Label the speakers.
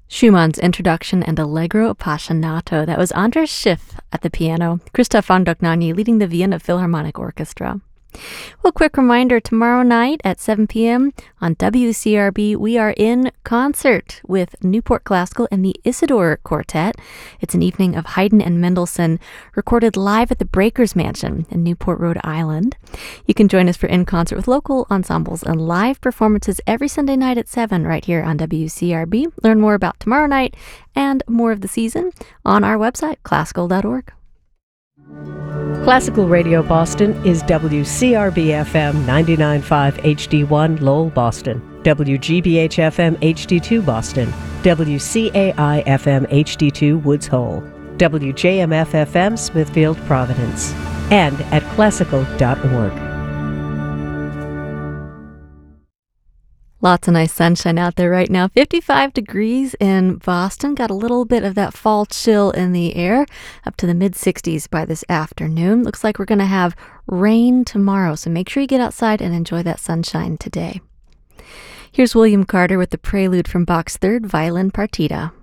Speaker 1: Schumann's Introduction and Allegro Appassionato. That was Andras Schiff at the piano, Christoph von Dohnanyi leading the Vienna Philharmonic Orchestra. Well, quick reminder, tomorrow night at 7 p.m. on WCRB, we are in concert with Newport Classical and the Isidore Quartet. It's an evening of Haydn and Mendelssohn recorded live at the Breakers Mansion in Newport, Rhode Island. You can join us for In Concert with local ensembles and live performances every Sunday night at 7 right here on WCRB. Learn more about tomorrow night and more of the season on our website, classical.org.
Speaker 2: Classical Radio Boston is WCRB-FM 99.5 HD1 Lowell, Boston, WGBH-FM HD2 Boston, WCAI-FM HD2 Woods Hole, WJMF-FM Smithfield, Providence, and at classical.org.
Speaker 1: Lots of nice sunshine out there right now. 55 degrees in Boston. Got a little bit of that fall chill in the air, up to the mid-60s by this afternoon. Looks like we're going to have rain tomorrow, so make sure you get outside and enjoy that sunshine today. Here's William Carter with the prelude from Bach's Third Violin Partita.